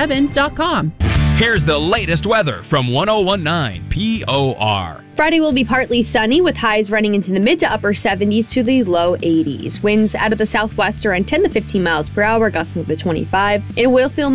1017.com. Here's the latest weather from 1019 POR. Friday will be partly sunny with highs running into the mid to upper 70s to the low 80s. Winds out of the southwest around 10 to 15 miles per hour, gusting to 25. It will feel